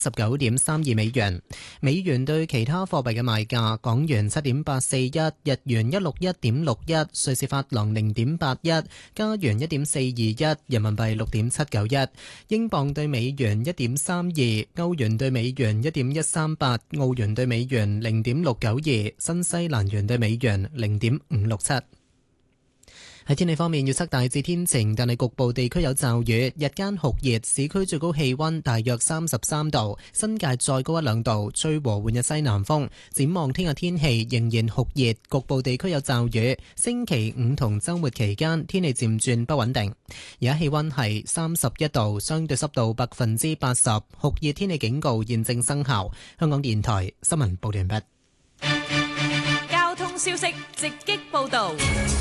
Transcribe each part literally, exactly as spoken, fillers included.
十九點三二美元。美元對其他貨幣嘅賣價：港元七點八四一，日元一六一點六一，瑞士法郎零點八一，加元一點四二一，人民幣六點七九一，英鎊對美元一點三二，歐元對美元一點一三八，澳元對美元零點六九二，新西蘭元對美元零點五六七。喺天氣方面，預測大致天晴，但係局部地區有驟雨。日間酷熱，市區最高氣溫大約三十三度，新界再高一兩度，吹和緩嘅西南風。展望聽日天氣仍然酷熱，局部地區有驟雨。星期五同週末期間天氣漸轉不穩定。而家氣溫係三十一度，相對濕度百分之八十，酷熱天氣警告現正生效。香港電台新聞報道完畢。 交通消息直擊報道。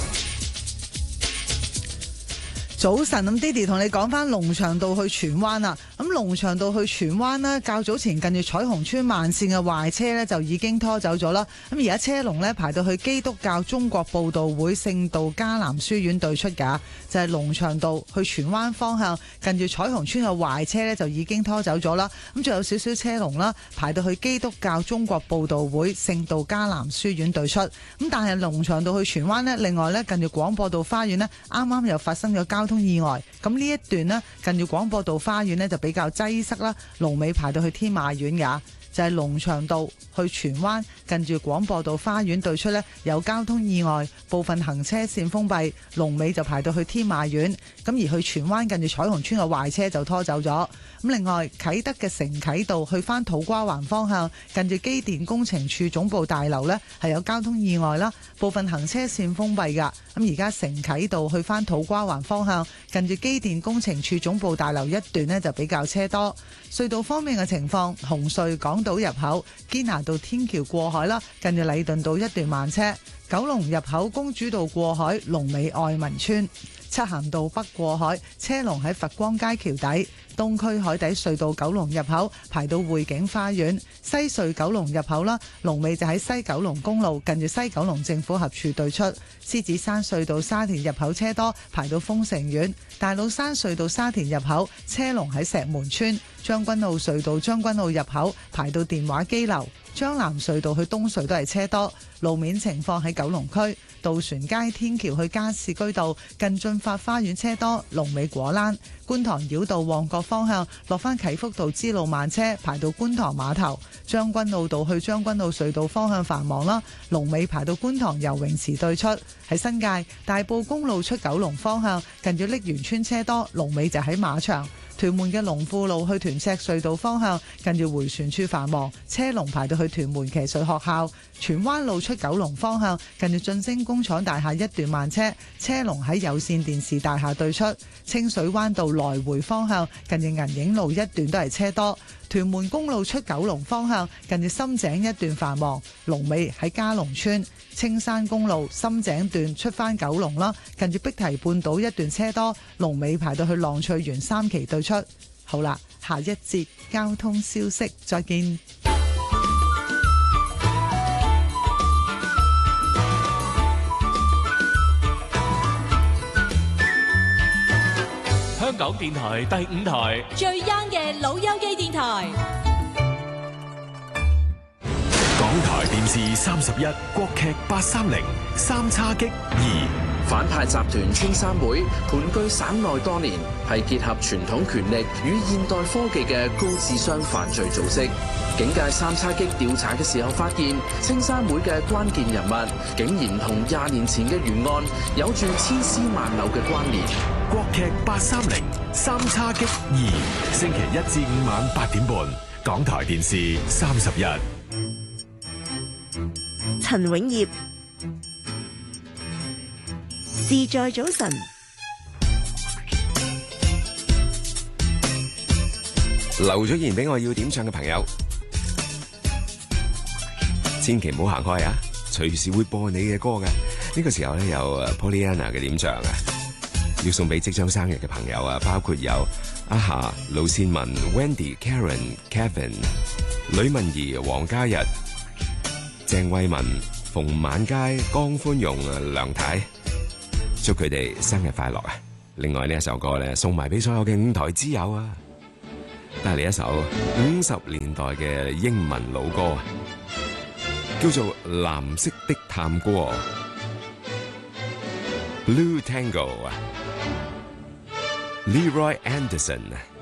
早晨，咁 Didi 同你講翻龍翔道去荃灣啦。咁龍翔道去荃灣呢，較早前近住彩虹村慢線嘅壞車呢，就已經拖走咗啦。咁而家車龍呢，排到去基督教中國佈道會聖道迦南書院對出㗎，就係龍翔道去荃灣方向近住彩虹村嘅壞車呢，就已經拖走咗啦。咁仲有少少車龍啦，排到去基督教中國佈道會聖道迦南書院對出。咁但係龍翔道去荃灣呢，另外呢，近住廣播道花園呢，啱啱又發生咗交通意外，咁呢一段呢，近住廣播道花園呢，就比較擠塞啦，龍尾排到去天馬苑㗎。就係龍翔道去荃灣近住廣播道花園對出呢，有交通意外，部分行車線封閉，龍尾就排到去天馬苑。咁而去荃灣近住彩虹村嘅壞車就拖走咗。咁另外啟德嘅承啟道去返土瓜灣方向近住機電工程處總部大樓呢，係有交通意外啦，部分行車線封閉㗎。咁而家承啟道去返土瓜灣方向近住機電工程處總部大樓一段呢，就比較車多。隧道方面嘅情況，紅隧港島入口堅拿道天橋過海啦，近住禮頓道一段慢車；九龍入口公主道過海龍尾愛民村，漆咸道北過海車龍喺佛光街橋底；東區海底隧道九龍入口排到匯景花園，西隧九龍入口啦，龍尾就喺西九龍公路近住西九龍政府合署對出；獅子山隧道沙田入口車多排到豐城苑，大老山隧道沙田入口車龍喺石門村，將軍澳隧道將軍澳入口排到電話機樓，將南隧道去東隧都係車多。路面情況喺九龍區渡船街天橋去加士居道近駿發花園車多，龍尾果欄；觀塘繞道旺角方向落返啟福道支路慢車排到觀塘碼頭，將軍澳道去將軍澳隧道方向繁忙啦，龍尾排到觀塘游泳池對出。喺新界大埔公路出九龍方向近住瀝源村車多，龍尾就喺馬場。屯門嘅龍富路去屯赤隧道方向近住迴旋處繁忙，車龍排到去屯門騎術學校。荃灣路出九龍方向近住晉升工廠大廈一段慢車，車龍喺有線電視大廈對出。清水灣道來回方向近住銀影路一段都係車多。屯門公路出九龍方向近住深井一段繁忙，龍尾喺嘉龍村。青山公路深井段出返九龍啦，近住碧堤半島一段車多，龍尾排到去浪翠園三期對出。好啦，下一節交通消息，再見。 香港電台第五台最 young 嘅老友記電台。 港台電視三十一，國劇八三零三叉戟二。 反派集團青山會盤踞省內多年，係結合傳統權力與現代科技嘅高智商犯罪組織。警界三叉戟調查嘅時候發現，青山會嘅關鍵人物竟然同廿年前嘅懸案有住千絲萬縷嘅關聯。 國劇八三零三叉戟二，星期一至五晚八點半，港台電視三十一。 陳永業，自在早晨。 留咗言俾我要點唱嘅朋友，千祈唔好行開啊！隨時會播你嘅歌嘅。呢個時候咧有 Pollyanna 嘅點唱啊，要送俾即將生日嘅朋友啊，包括有阿夏、盧倩文、Wendy、Karen、Kevin、呂文儀、黃嘉日、鄭慧文、馮晚佳、江寬容、梁太，祝佢哋生日快樂啊！另外呢一首歌咧送埋俾所有嘅五台之友啊！ 帶嚟一首五十年代嘅英文老歌，叫做《藍色的探戈》（Blue Tango）。Leroy Anderson